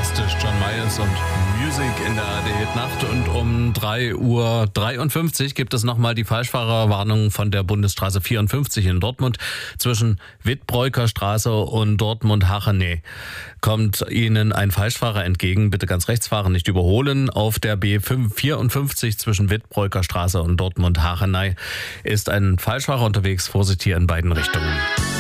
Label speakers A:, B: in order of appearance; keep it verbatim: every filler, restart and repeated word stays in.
A: Fantastisch, John Myers und Music in der A R D-Nacht. Und um drei Uhr dreiundfünfzig gibt es nochmal die Falschfahrerwarnung von der Bundesstraße vierundfünfzig in Dortmund. Zwischen Wittbräuker Straße und Dortmund-Hachenay kommt Ihnen ein Falschfahrer entgegen. Bitte ganz rechts fahren, nicht überholen. Auf der B vierundfünfzig zwischen Wittbräuker Straße und Dortmund-Hachenay ist ein Falschfahrer unterwegs. Vorsicht hier in beiden Richtungen.